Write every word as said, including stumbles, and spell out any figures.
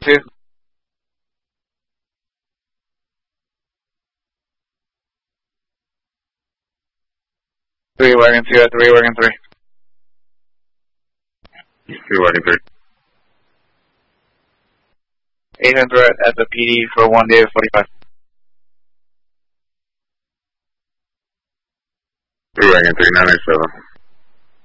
two. Three wagon two at three wagon three. Three wagon three. Agent threat at the P D for one David forty-five. Three wagon three nine eight seven.